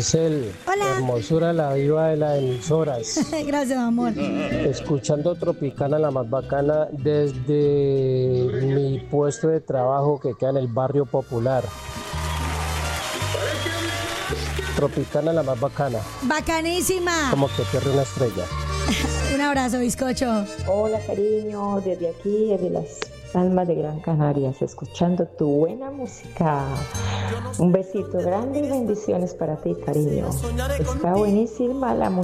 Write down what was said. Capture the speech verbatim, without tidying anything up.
Maricel, Hola. hermosura la viva de las emisoras. Gracias, amor. Escuchando Tropicana, la más bacana, desde mi puesto de trabajo que queda en el barrio popular. Tropicana, la más bacana, Bacanísima. como que pierde una estrella. Un abrazo, bizcocho. Hola, cariño, desde aquí, desde las Palmas de Gran Canarias, escuchando tu buena música. Un besito grande y bendiciones para ti, cariño. Está buenísima la música.